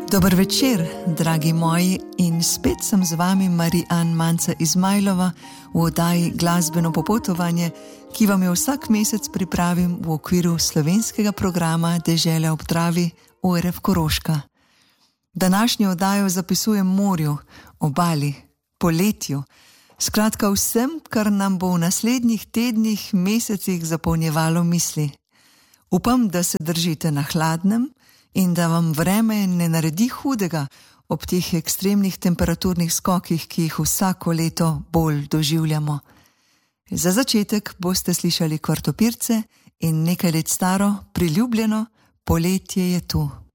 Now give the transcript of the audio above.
Dober večer, dragi moji, in spet sem z vami Marian Manca Izmajlova v oddaji Glasbeno popotovanje, ki vam jo vsak mesec pripravim v okviru slovenskega programa Dežela ob Dravi ORF Koroška. Današnjo oddajo zapisujem morju, obali, poletju, skratka vsem, kar nam bo v naslednjih tednih, mesecih zapolnjevalo misli. Upam, da se držite na hladnem in da vam vreme ne naredi hudega ob teh ekstremnih temperaturnih skokih, ki jih vsako leto bolj doživljamo. Za začetek boste slišali Kvartopirce in nekaj let staro, priljubljeno Poletje je tu.